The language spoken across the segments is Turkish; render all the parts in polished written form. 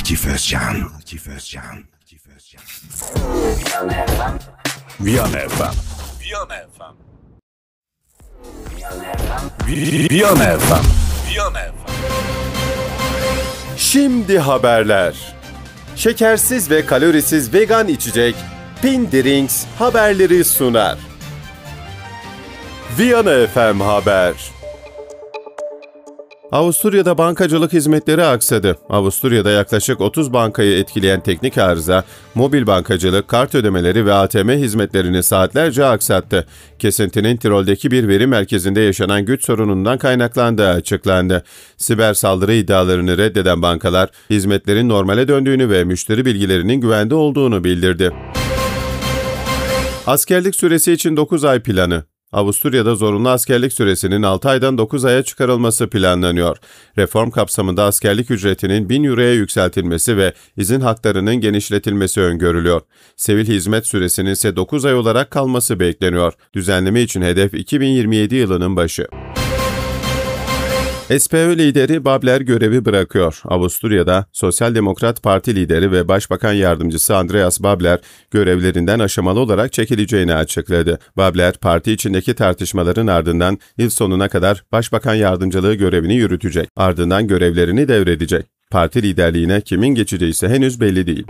Akif Özcan. Viyana FM. Viyana FM. Şimdi haberler. Şekersiz ve kalorisiz vegan içecek Pindrinks haberleri sunar. Viyana FM Haber. Avusturya'da bankacılık hizmetleri aksadı. Avusturya'da yaklaşık 30 bankayı etkileyen teknik arıza, mobil bankacılık, kart ödemeleri ve ATM hizmetlerini saatlerce aksattı. Kesintinin Tirol'deki bir veri merkezinde yaşanan güç sorunundan kaynaklandığı açıklandı. Siber saldırı iddialarını reddeden bankalar, hizmetlerin normale döndüğünü ve müşteri bilgilerinin güvende olduğunu bildirdi. Askerlik süresi için 9 ay planı. Avusturya'da zorunlu askerlik süresinin 6 aydan 9 aya çıkarılması planlanıyor. Reform kapsamında askerlik ücretinin 1000 euroya yükseltilmesi ve izin haklarının genişletilmesi öngörülüyor. Sivil hizmet süresinin ise 9 ay olarak kalması bekleniyor. Düzenleme için hedef 2027 yılının başı. SPÖ lideri Babler görevi bırakıyor. Avusturya'da Sosyal Demokrat Parti lideri ve Başbakan Yardımcısı Andreas Babler görevlerinden aşamalı olarak çekileceğini açıkladı. Babler, parti içindeki tartışmaların ardından yıl sonuna kadar Başbakan Yardımcılığı görevini yürütecek. Ardından görevlerini devredecek. Parti liderliğine kimin geçeceği ise henüz belli değil.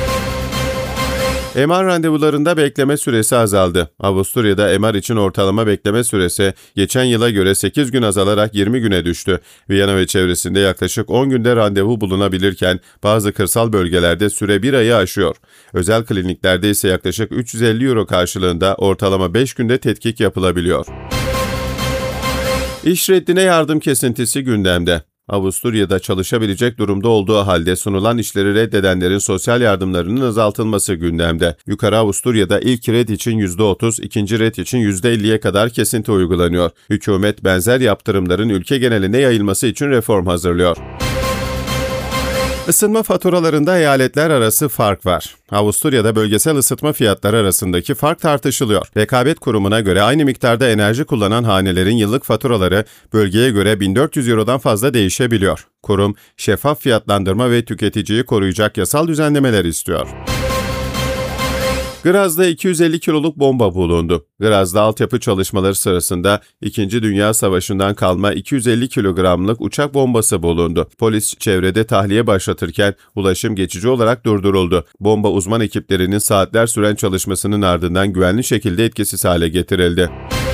MR randevularında bekleme süresi azaldı. Avusturya'da MR için ortalama bekleme süresi geçen yıla göre 8 gün azalarak 20 güne düştü. Viyana ve çevresinde yaklaşık 10 günde randevu bulunabilirken bazı kırsal bölgelerde süre 1 ayı aşıyor. Özel kliniklerde ise yaklaşık 350 euro karşılığında ortalama 5 günde tetkik yapılabiliyor. İş reddine yardım kesintisi gündemde. Avusturya'da çalışabilecek durumda olduğu halde sunulan işleri reddedenlerin sosyal yardımlarının azaltılması gündemde. Yukarı Avusturya'da ilk red için %30, ikinci red için %50'ye kadar kesinti uygulanıyor. Hükümet benzer yaptırımların ülke geneline yayılması için reform hazırlıyor. Isınma faturalarında eyaletler arası fark var. Avusturya'da bölgesel ısıtma fiyatları arasındaki fark tartışılıyor. Rekabet Kurumu'na göre aynı miktarda enerji kullanan hanelerin yıllık faturaları bölgeye göre 1400 eurodan fazla değişebiliyor. Kurum, şeffaf fiyatlandırma ve tüketiciyi koruyacak yasal düzenlemeler istiyor. Graz'da 250 kiloluk bomba bulundu. Graz'da altyapı çalışmaları sırasında 2. Dünya Savaşı'ndan kalma 250 kilogramlık uçak bombası bulundu. Polis çevrede tahliye başlatırken ulaşım geçici olarak durduruldu. Bomba uzman ekiplerinin saatler süren çalışmasının ardından güvenli şekilde etkisiz hale getirildi.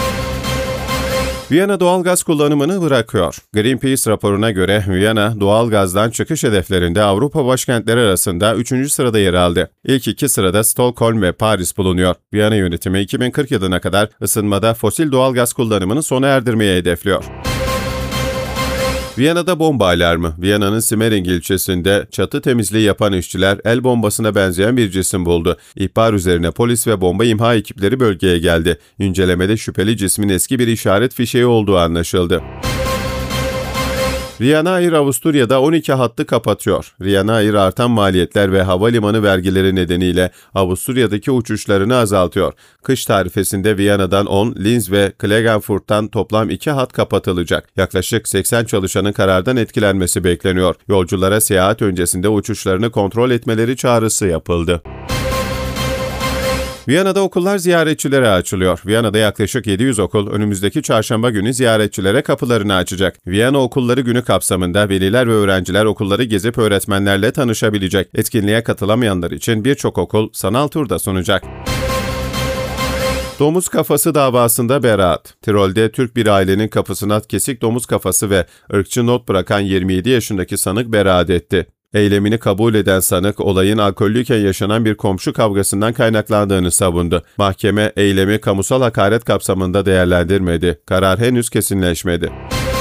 Viyana doğalgaz kullanımını bırakıyor. Greenpeace raporuna göre Viyana doğalgazdan çıkış hedeflerinde Avrupa başkentleri arasında 3. sırada yer aldı. İlk 2 sırada Stockholm ve Paris bulunuyor. Viyana yönetimi 2040 yılına kadar ısınmada fosil doğalgaz kullanımını sona erdirmeye hedefliyor. Viyana'da bomba alarmı. Viyana'nın Simmering ilçesinde çatı temizliği yapan işçiler el bombasına benzeyen bir cisim buldu. İhbar üzerine polis ve bomba imha ekipleri bölgeye geldi. İncelemede şüpheli cismin eski bir işaret fişeği olduğu anlaşıldı. Ryanair Avusturya'da 12 hattı kapatıyor. Ryanair artan maliyetler ve havalimanı vergileri nedeniyle Avusturya'daki uçuşlarını azaltıyor. Kış tarifesinde Viyana'dan 10, Linz ve Klagenfurt'tan toplam 2 hat kapatılacak. Yaklaşık 80 çalışanın karardan etkilenmesi bekleniyor. Yolculara seyahat öncesinde uçuşlarını kontrol etmeleri çağrısı yapıldı. Viyana'da okullar ziyaretçilere açılıyor. Viyana'da yaklaşık 700 okul önümüzdeki çarşamba günü ziyaretçilere kapılarını açacak. Viyana Okulları Günü kapsamında veliler ve öğrenciler okulları gezip öğretmenlerle tanışabilecek. Etkinliğe katılamayanlar için birçok okul sanal tur da sunacak. Domuz kafası davasında beraat. Tirol'de Türk bir ailenin kapısına kesik domuz kafası ve ırkçı not bırakan 27 yaşındaki sanık beraat etti. Eylemini kabul eden sanık, olayın alkollüyken yaşanan bir komşu kavgasından kaynaklandığını savundu. Mahkeme, eylemi kamusal hakaret kapsamında değerlendirmedi. Karar henüz kesinleşmedi.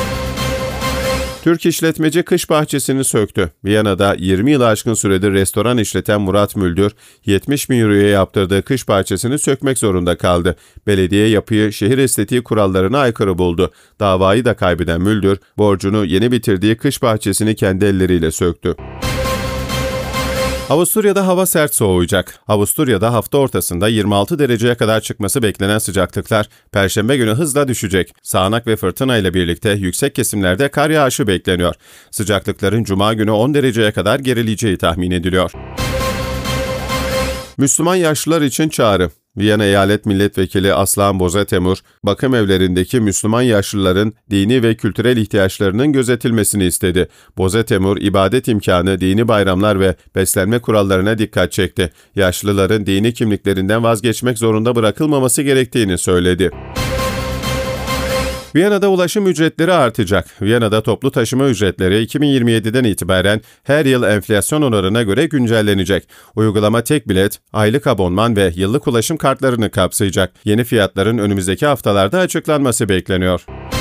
Türk işletmeci kış bahçesini söktü. Viyana'da 20 yılı aşkın süredir restoran işleten Murat Müldür, 70 bin euroya yaptırdığı kış bahçesini sökmek zorunda kaldı. Belediye yapıyı şehir estetiği kurallarına aykırı buldu. Davayı da kaybeden Müldür, borcunu yeni bitirdiği kış bahçesini kendi elleriyle söktü. Avusturya'da hava sert soğuyacak. Avusturya'da hafta ortasında 26 dereceye kadar çıkması beklenen sıcaklıklar Perşembe günü hızla düşecek. Sağanak ve fırtına ile birlikte yüksek kesimlerde kar yağışı bekleniyor. Sıcaklıkların Cuma günü 10 dereceye kadar gerileyeceği tahmin ediliyor. Müslüman yaşlılar için çağrı. Viyana Eyalet Milletvekili Aslan Bozatemur, bakım evlerindeki Müslüman yaşlıların dini ve kültürel ihtiyaçlarının gözetilmesini istedi. Bozatemur, ibadet imkanı, dini bayramlar ve beslenme kurallarına dikkat çekti. Yaşlıların dini kimliklerinden vazgeçmek zorunda bırakılmaması gerektiğini söyledi. Viyana'da ulaşım ücretleri artacak. Viyana'da toplu taşıma ücretleri 2027'den itibaren her yıl enflasyon oranına göre güncellenecek. Uygulama tek bilet, aylık abonman ve yıllık ulaşım kartlarını kapsayacak. Yeni fiyatların önümüzdeki haftalarda açıklanması bekleniyor.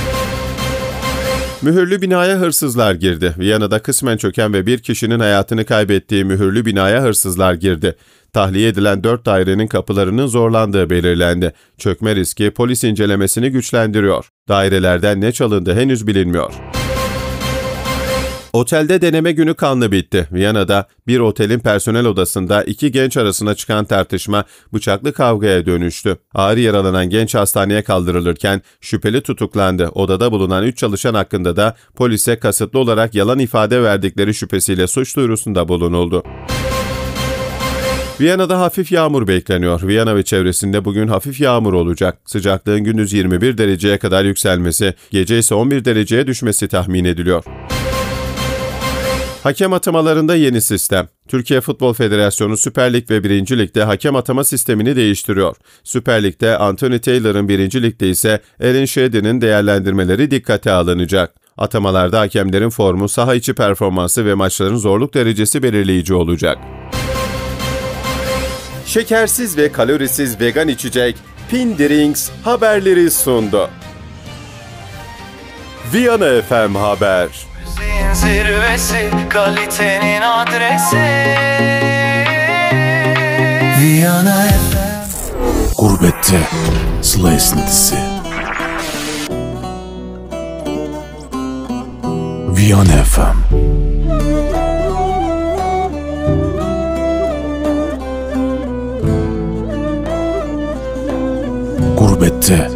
Mühürlü binaya hırsızlar girdi. Viyana'da kısmen çöken ve bir kişinin hayatını kaybettiği mühürlü binaya hırsızlar girdi. Tahliye edilen 4 dairenin kapılarının zorlandığı belirlendi. Çökme riski polis incelemesini güçlendiriyor. Dairelerden ne çalındı henüz bilinmiyor. Otelde deneme günü kanlı bitti. Viyana'da bir otelin personel odasında 2 genç arasında çıkan tartışma bıçaklı kavgaya dönüştü. Ağır yaralanan genç hastaneye kaldırılırken şüpheli tutuklandı. Odada bulunan 3 çalışan hakkında da polise kasıtlı olarak yalan ifade verdikleri şüphesiyle suç duyurusunda bulunuldu. Viyana'da hafif yağmur bekleniyor. Viyana ve çevresinde bugün hafif yağmur olacak. Sıcaklığın gündüz 21 dereceye kadar yükselmesi, gece ise 11 dereceye düşmesi tahmin ediliyor. Hakem atamalarında yeni sistem. Türkiye Futbol Federasyonu Süper Lig ve 1. Lig'de hakem atama sistemini değiştiriyor. Süper Lig'de Anthony Taylor'ın, 1. Lig'de ise Alan Sheady'nin değerlendirmeleri dikkate alınacak. Atamalarda hakemlerin formu, saha içi performansı ve maçların zorluk derecesi belirleyici olacak. Şekersiz ve kalorisiz vegan içecek Pindrinks haberleri sundu. Viyana FM Haber. Zirvesi, kalitenin adresi Viyana FM. Gurbette Sıla esintisi. Viyana FM. Gurbette